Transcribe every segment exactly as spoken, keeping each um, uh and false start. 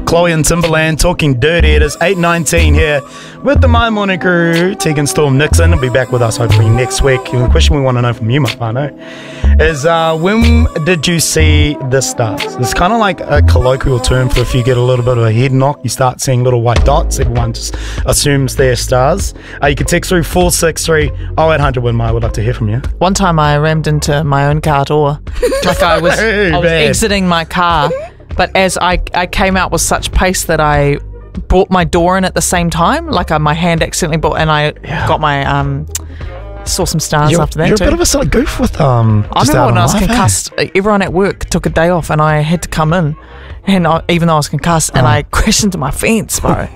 Chloe and Timberland talking dirty. It is eight nineteen here with the My Morning Crew. Tegan Storm Nixon will be back with us hopefully next week. And the question we want to know from you, my whānau, is uh, when did you see the stars? It's kind of like a colloquial term for if you get a little bit of a head knock, you start seeing little white dots. Everyone just assumes they're stars. Uh, you can text through four six three oh eight hundred Win My. I would love to hear from you. One time I rammed into my own car door. Like I was, Hey, I was bad. exiting my car, but as I, I came out with such pace that I brought my door in at the same time. Like uh, my hand accidentally brought, and I Yeah. got my um saw some stars You're, after that you're too. a bit of a silly goof with um. I just remember out when on I was life, eh? concussed, everyone at work took a day off and I had to come in. And I, even though I was concussed, and Oh. I crashed into my fence, bro.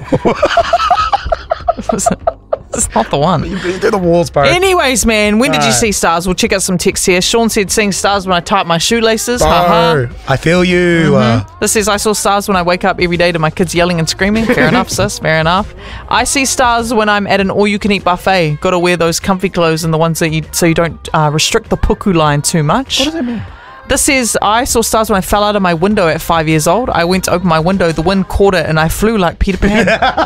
It's not the one. You've been through the walls, bro. Anyways, man, when did you Alright. see stars? We'll check out some texts here. Sean said seeing stars when I tied my shoelaces. Haha. Bro, I feel you. Uh, This says I saw stars when I wake up every day to my kids yelling and screaming. Fair enough, sis. Fair enough. I see stars when I'm at an all-you-can-eat buffet. Got to wear those comfy clothes and the ones that you so you don't uh, restrict the puku line too much. what does that mean? This says I saw stars when I fell out of my window at five years old. I went to open my window, the wind caught it, and I flew like Peter Pan.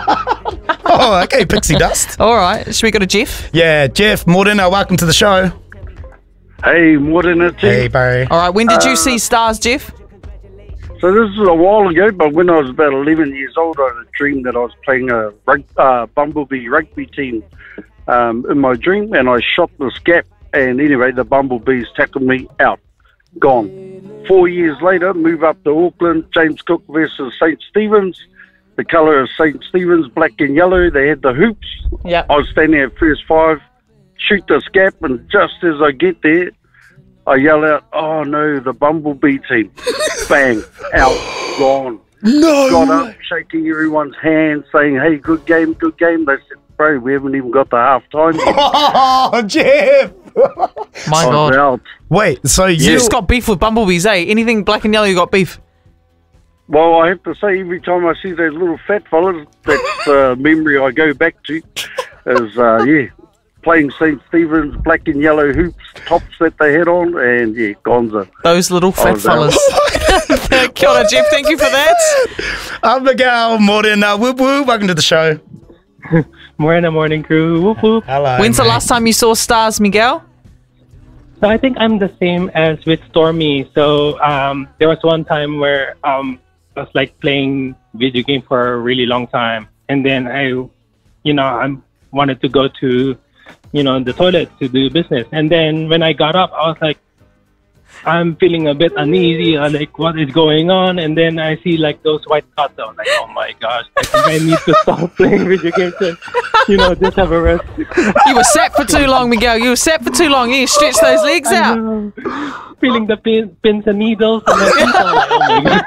Oh, okay, pixie dust. All right, should we go to Jeff? Yeah, Jeff Morena, welcome to the show. Hey, Morena team. Hey, bro. All right, when did you see stars, Jeff? So this is a while ago, but when I was about eleven years old, I had a dream that I was playing a rug, uh, Bumblebee rugby team um, in my dream, and I shot this gap, and anyway, the Bumblebees tackled me out. Gone. Four years later, move up to Auckland, James Cook versus Saint Stephen's. The colour of Saint Stephen's, black and yellow. They had the hoops. Yeah. I was standing at first five, shoot this gap, and just as I get there, I yell out, "Oh no, the Bumblebee team." Bang, out, gone. No. Got up, shaking everyone's hand, saying, "Hey, good game, good game." They said, "Bro, we haven't even got the half time yet." Oh, Jeff. My I was God. out. Wait, so You you just got beef with bumblebees, eh? Anything black and yellow, you got beef. Well, I have to say, every time I see those little fat fellas, that's the memory I go back to. Is, uh, yeah, playing Saint Stephen's, black and yellow hoops, tops that they had on, and yeah, gonza. Those little fat was out. fellas. Kia ora, Jeff. Thank you for that. I'm Miguel Morena. Whoop whoop. Welcome to the show. Morena Morning Crew. Whoop whoop. Hello. When's the mate. last time you saw stars, Miguel? So I think I'm the same as with Stormy. So um, there was one time where um, I was like playing video game for a really long time, and then I, you know, I wanted to go to, you know, the toilet to do business, and then when I got up, I was like, I'm feeling a bit uneasy. I'm like, what is going on? And then I see like those white dots. I was like, oh my gosh, I think I need to stop playing video games and, you know, just have a rest. You were sat for too long, Miguel. You were sat for too long. You stretch those legs I out. know. Feeling the pin, pins and needles. And then, oh my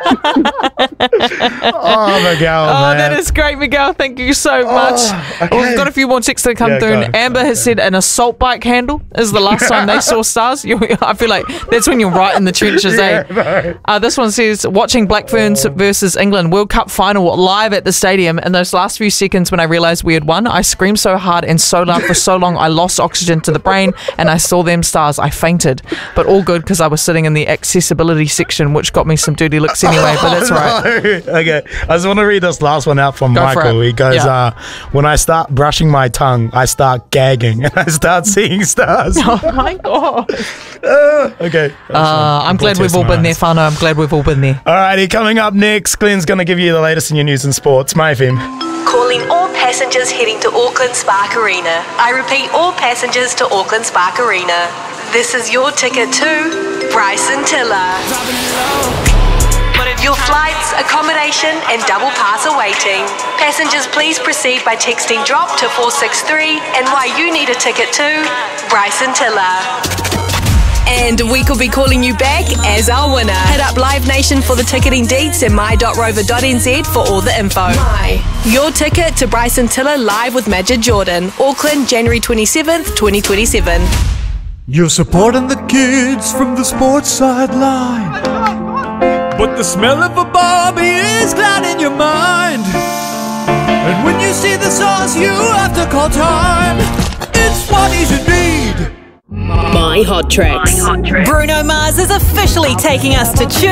God. Oh, Miguel, Oh, man. that is great, Miguel. Thank you so much. Oh, okay. We've got a few more texts that come Yeah, through. go, and Amber go, has go. said an assault bike handle is the last time they saw stars. You, I feel like that's when you're right in the trenches, Yeah, eh? bro. Uh, this one says, watching Black Ferns versus England World Cup final live at the stadium. In those last few seconds when I realised we had won, I screamed so hard and so loud for so long I lost oxygen to the brain and I saw them stars. I fainted. But all good because I was sitting in the accessibility section, which got me some dirty looks anyway, but that's right. No. Okay, I just want to read this last one out from Go for Michael. it. He goes, Yeah. uh, when I start brushing my tongue, I start gagging and I start seeing stars. Oh my God. Uh, okay. Uh, I'm glad we've all been there, Whānau. I'm glad we've all been there. Alrighty, coming up next, Glenn's going to give you the latest in your news and sports. My F M. Calling all passengers heading to Auckland Spark Arena. I repeat, all passengers to Auckland Spark Arena. This is your ticket to Bryson Tiller. Your flights, accommodation and double pass are waiting. Passengers, please proceed by texting DROP to four six three and why you need a ticket to Bryson Tiller. And we could be calling you back as our winner. Hit up Live Nation for the ticketing deets and my dot rover dot n z for all the info. My. Your ticket to Bryson Tiller live with Majid Jordan. Auckland, January twenty-seventh, twenty twenty-seven. You're supporting the kids from the sports sideline, but the smell of a Barbie is clouding your mind. And when you see the sauce, you have to call time. It's what you should need. My Hot Tracks. Bruno Mars is officially taking us to church.